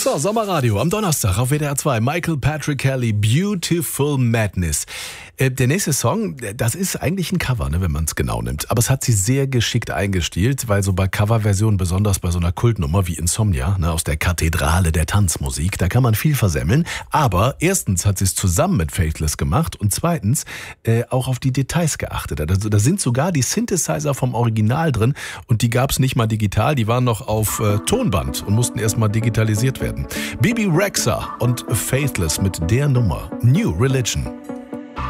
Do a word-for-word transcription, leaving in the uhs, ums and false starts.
So, Sommerradio am Donnerstag auf W D R zwei. Michael Patrick Kelly, Beautiful Madness. Äh, der nächste Song, das ist eigentlich ein Cover, ne, wenn man es genau nimmt. Aber es hat sie sehr geschickt eingestielt, weil so bei Coverversionen, besonders bei so einer Kultnummer wie Insomnia, ne, aus der Kathedrale der Tanzmusik, da kann man viel versemmeln. Aber erstens hat sie es zusammen mit Faithless gemacht und zweitens äh, auch auf die Details geachtet. Also, da sind sogar die Synthesizer vom Original drin und die gab es nicht mal digital, die waren noch auf äh, Tonband und mussten erstmal digitalisiert werden. Bebe Rexha und Faithless mit der Nummer New Religion.